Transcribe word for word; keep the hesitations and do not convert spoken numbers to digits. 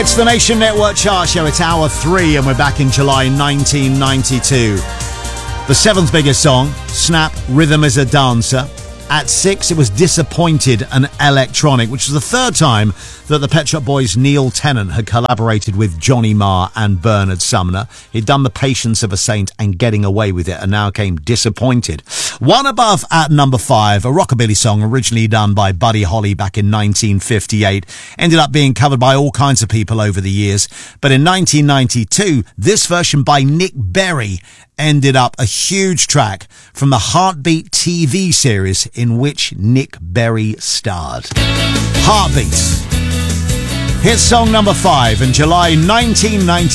It's the Nation Network Chart Show. It's hour three and we're back in July nineteen ninety-two. The seventh biggest song, Snap, Rhythm is a Dancer. At six, it was Disappointed and Electronic, which was the third time that the Pet Shop Boys' Neil Tennant had collaborated with Johnny Marr and Bernard Sumner. He'd done The Patience of a Saint and Getting Away with It, and now came Disappointed. One above at number five, a rockabilly song originally done by Buddy Holly back in nineteen fifty-eight. Ended up being covered by all kinds of people over the years. But in nineteen ninety-two, this version by Nick Berry ended up a huge track from the Heartbeat T V series in which Nick Berry starred. Heartbeat. Hit song number five in July nineteen ninety.